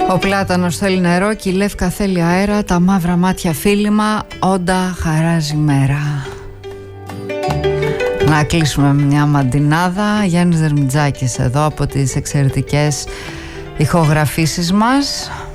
Ο Πλάτανος θέλει νερό και η Λεύκα θέλει αέρα. Τα μαύρα μάτια φίλημα, όντα χαράζει μέρα. Να κλείσουμε μια μαντινάδα. Γιάννης Δερμιτζάκης εδώ από τις εξαιρετικές ηχογραφήσεις μας.